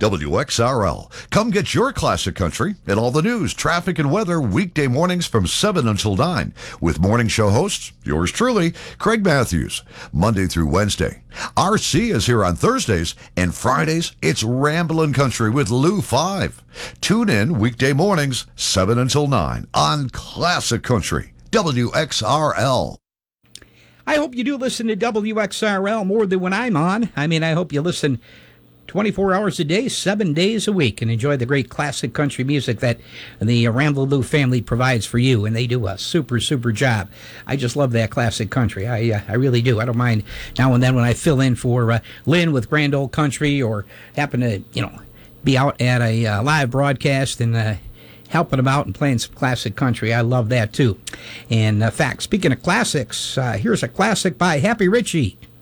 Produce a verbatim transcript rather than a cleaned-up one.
W X R L. Come get your classic country and all the news, traffic, and weather weekday mornings from seven until nine with morning show hosts, yours truly, Craig Matthews, Monday through Wednesday. R C is here on Thursdays, and Fridays, it's Ramblin' Country with Lou five. Tune in weekday mornings, seven until nine on Classic Country, W X R L. I hope you do listen to W X R L more than when I'm on. I mean, I hope you listen twenty-four hours a day, seven days a week, and enjoy the great classic country music that the Ramble Lou family provides for you, and they do a super, super job. I just love that classic country. I uh, I really do. I don't mind now and then when I fill in for uh, Lynn with Grand Old Country, or happen to, you know, be out at a uh, live broadcast and uh, helping them out and playing some classic country. I love that, too. And, in uh, fact, speaking of classics, uh, here's a classic by Happy Ritchie.